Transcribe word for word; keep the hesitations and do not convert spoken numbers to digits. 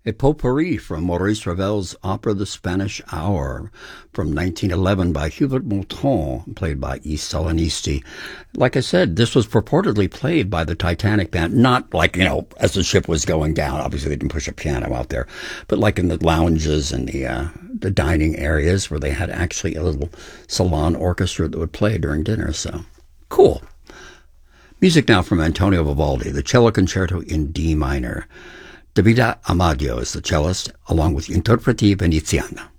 A potpourri from Maurice Ravel's opera The Spanish Hour from nineteen eleven by Hubert Mouton, played by East Solanisti. Like I said, this was purportedly played by the Titanic band, not like, you know, as the ship was going down. Obviously, they didn't push a piano out there, but like in the lounges and the uh, the dining areas where they had actually a little salon orchestra that would play during dinner. So, cool. Music now from Antonio Vivaldi, the Cello Concerto in D minor. Davide Amadio is the cellist, along with Interpreti Veneziana.